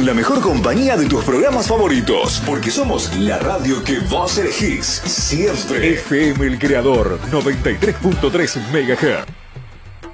con la mejor compañía de tus programas favoritos, porque somos la radio que vos elegís siempre. FM El Creador, 93.3 MHz.